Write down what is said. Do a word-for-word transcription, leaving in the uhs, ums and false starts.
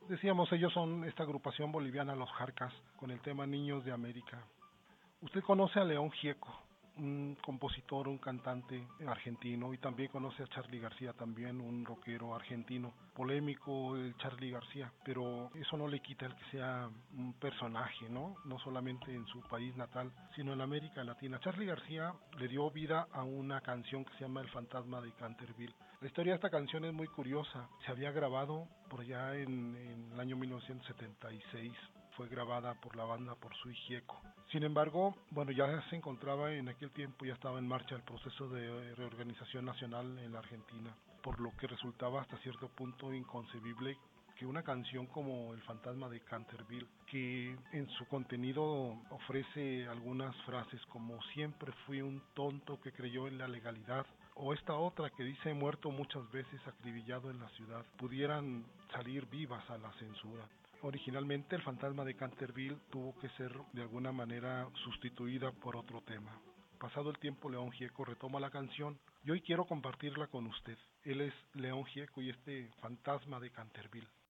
Decíamos, ellos son esta agrupación boliviana, los Jarcas, con el tema Niños de América. Usted conoce a León Gieco, un compositor, un cantante argentino, y también conoce a Charly García, también un rockero argentino, polémico el Charly García, pero eso no le quita el que sea un personaje, ¿no? No solamente en su país natal, sino en América Latina. Charly García le dio vida a una canción que se llama El Fantasma de Canterville. La historia de esta canción es muy curiosa, se había grabado por allá en, en el año mil novecientos setenta y seis, fue grabada por la banda por Sui Gieco. Sin embargo, bueno, ya se encontraba en aquel tiempo, ya estaba en marcha el proceso de reorganización nacional en la Argentina, por lo que resultaba hasta cierto punto inconcebible que una canción como El Fantasma de Canterville, que en su contenido ofrece algunas frases como siempre fui un tonto que creyó en la legalidad, o esta otra que dice muerto muchas veces acribillado en la ciudad, pudieran salir vivas a la censura. Originalmente El Fantasma de Canterville tuvo que ser de alguna manera sustituida por otro tema. Pasado el tiempo, León Gieco retoma la canción y hoy quiero compartirla con usted. Él es León Gieco y este Fantasma de Canterville.